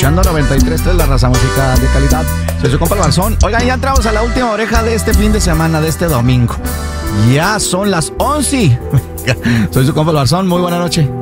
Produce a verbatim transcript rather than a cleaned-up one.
escuchando noventa y tres punto tres, la raza música de calidad. Soy su compa el Barzón. Oigan, ya entramos a la última oreja de este fin de semana, de este domingo. Ya son las once. Soy su compa el Barzón, muy buena noche.